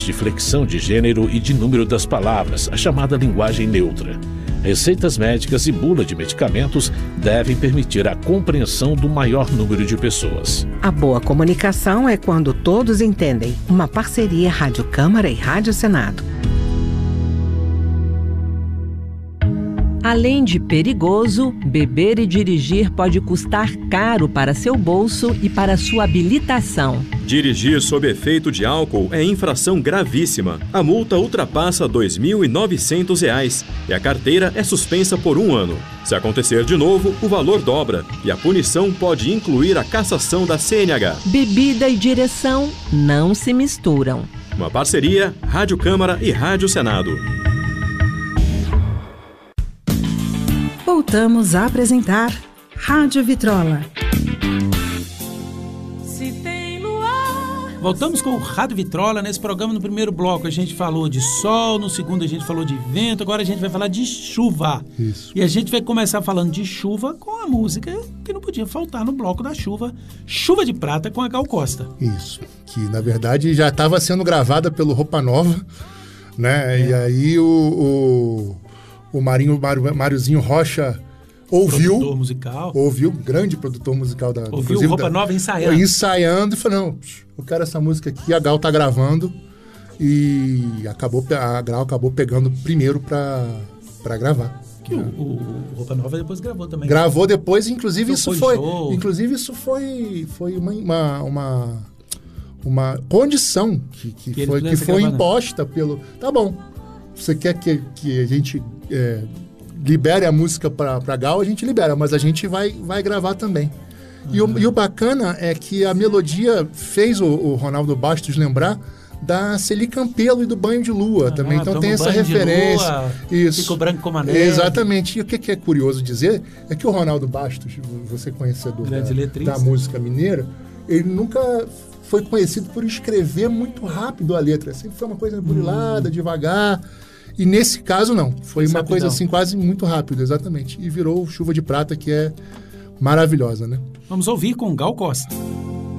de flexão de gênero e de número das palavras, a chamada linguagem neutra. Receitas médicas e bula de medicamentos devem permitir a compreensão do maior número de pessoas. A boa comunicação é quando todos entendem. Uma parceria Rádio Câmara e Rádio Senado. Além de perigoso, beber e dirigir pode custar caro para seu bolso e para sua habilitação. Dirigir sob efeito de álcool é infração gravíssima. A multa ultrapassa R$ 2.900 e a carteira é suspensa por 1 ano. Se acontecer de novo, o valor dobra e a punição pode incluir a cassação da CNH. Bebida e direção não se misturam. Uma parceria Rádio Câmara e Rádio Senado. Voltamos a apresentar Rádio Vitrola. Voltamos com o Rádio Vitrola. Nesse programa, no primeiro bloco, a gente falou de sol, no segundo a gente falou de vento, agora a gente vai falar de chuva. Isso. E a gente vai começar falando de chuva com a música que não podia faltar no bloco da chuva, Chuva de Prata, com a Gal Costa. Isso, que na verdade já estava sendo gravada pelo Roupa Nova, né? E aí o Máriozinho Rocha Produtor musical. Ouviu, grande produtor musical da... Ouviu o Roupa Nova ensaiando. Ensaiando e falou, não, eu quero essa música aqui, a Gal tá gravando. E a Gal acabou pegando primeiro pra gravar. Que o Roupa Nova depois gravou também. Gravou depois, inclusive isso foi uma condição que foi imposta pelo... Tá bom, você quer que a gente... libere a música pra Gal, a gente libera, mas a gente vai gravar também. E o bacana é que a melodia fez o Ronaldo Bastos lembrar da Celi Campelo e do Banho de Lua também. Então tem essa referência. Isso. Ficou branco como a neve. Exatamente. E o que é curioso dizer é que o Ronaldo Bastos, você conhecedor da música mineira, ele nunca foi conhecido por escrever muito rápido a letra. Sempre foi uma coisa burilada, devagar. E nesse caso, não. Foi uma coisa assim, quase muito rápida, exatamente. E virou Chuva de Prata, que é maravilhosa, né? Vamos ouvir com Gal Costa.